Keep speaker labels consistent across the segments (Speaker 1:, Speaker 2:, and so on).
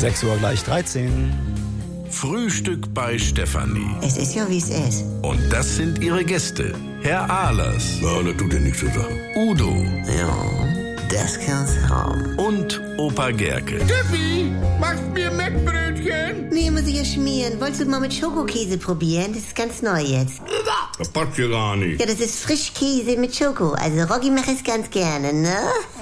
Speaker 1: 6 Uhr gleich 13.
Speaker 2: Frühstück bei Stefanie.
Speaker 3: Es ist ja, wie es ist.
Speaker 2: Und das sind ihre Gäste. Herr Ahlers.
Speaker 4: Ja, das tut ja nichts zur Sache.
Speaker 2: Udo.
Speaker 3: Ja, das kann's haben.
Speaker 2: Und Opa Gerke.
Speaker 5: Steffi, machst mir Mettbrötchen?
Speaker 3: Nee, muss ich ja schmieren. Wolltest du mal mit Schokokäse probieren? Das ist ganz neu jetzt.
Speaker 4: Das passt ja gar nicht.
Speaker 3: Ja, das ist Frischkäse mit Schoko. Also Rocky macht es ganz gerne, ne?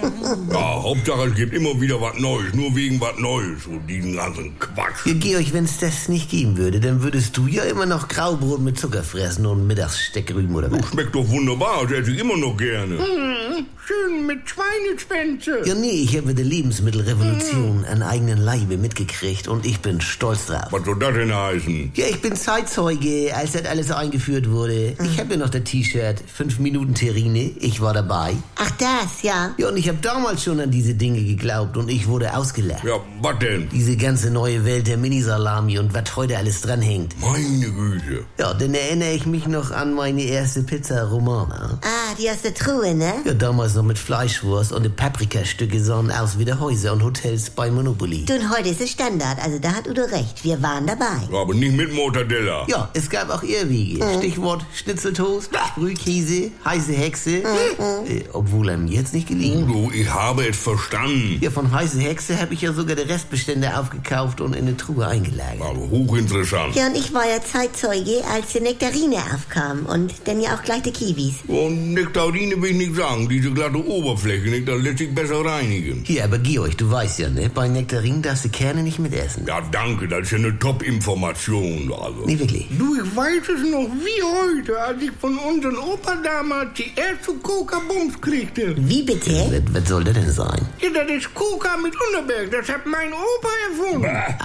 Speaker 4: Ja, Hauptsache es gibt immer wieder was Neues. Nur wegen was Neues. Und diesen ganzen Quatsch.
Speaker 6: Ja, Georg, wenn es das nicht geben würde, dann würdest du ja immer noch Graubrot mit Zucker fressen und Mittagssteckrüben oder was?
Speaker 4: Schmeckt doch wunderbar. Das esse ich immer noch gerne.
Speaker 5: Schön mit Schweineschwänze.
Speaker 6: Ja, nee, ich habe mit der Lebensmittelrevolution an eigenen Leibe mitgekriegt und ich bin stolz drauf.
Speaker 4: Was soll das denn heißen?
Speaker 6: Ja, ich bin Zeitzeuge, als das alles eingeführt wurde. Ich habe ja noch das T-Shirt 5 Minuten Terrine, ich war dabei.
Speaker 3: Ach das, ja.
Speaker 6: Ja, und ich habe damals schon an diese Dinge geglaubt und ich wurde ausgelacht.
Speaker 4: Ja, was denn?
Speaker 6: Diese ganze neue Welt der Minisalami und was heute alles dranhängt.
Speaker 4: Meine Güte.
Speaker 6: Ja, dann erinnere ich mich noch an meine erste Pizza Romana.
Speaker 3: Ah, die aus der Truhe, ne?
Speaker 6: Ja, damals noch mit Fleischwurst und die Paprikastücke sahen aus wie die Häuser und Hotels bei Monopoly.
Speaker 3: Du, und heute ist es Standard, also da hat Udo recht. Wir waren dabei.
Speaker 4: Ja, aber nicht mit Mortadella.
Speaker 6: Ja, es gab auch Irrwege. Stichwort Schnitzeltoast, Sprühkäse, heiße Hexe. Obwohl einem jetzt nicht gelingt.
Speaker 4: Udo, ich habe es verstanden.
Speaker 6: Ja, von heiße Hexe habe ich ja sogar die Restbestände aufgekauft und in eine Truhe eingelagert.
Speaker 4: Aber hochinteressant.
Speaker 3: Ja, und ich war ja Zeitzeuge, als die Nektarine aufkam und dann ja auch gleich die Kiwis.
Speaker 4: Und Nektarine will ich nicht sagen. Diese glatte Oberfläche, das lässt sich besser reinigen.
Speaker 6: Hier, aber Georg, du weißt ja, ne? Bei Nektarinen darfst du Kerne nicht mitessen.
Speaker 4: Ja, danke, das ist ja eine Top-Information. Also.
Speaker 6: Nee, wirklich.
Speaker 5: Du, ich weiß es noch wie heute, als ich von unserem Opa damals die erste Coca-Bums kriegte.
Speaker 3: Wie bitte?
Speaker 6: Was soll das denn sein?
Speaker 5: Ja, das ist Coca mit Unterberg, das hat mein Opa erfunden.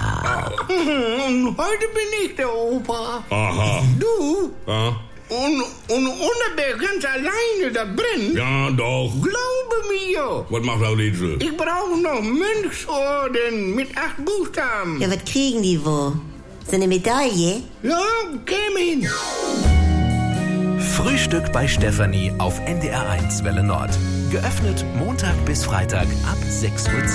Speaker 5: Und heute bin ich der Opa.
Speaker 4: Aha.
Speaker 5: Du?
Speaker 4: Ja?
Speaker 5: Und Unterberg ganz alleine, das brennt.
Speaker 4: Ja, doch.
Speaker 5: Glaube mir.
Speaker 4: Was macht das jetzt?
Speaker 5: Ich brauche noch Mönchsorden mit 8 Buchstaben.
Speaker 3: Ja, was kriegen die wo? So eine Medaille?
Speaker 5: Ja, käme hin.
Speaker 7: Frühstück bei Stefanie auf NDR1 Welle Nord. Geöffnet Montag bis Freitag ab 6:10 Uhr.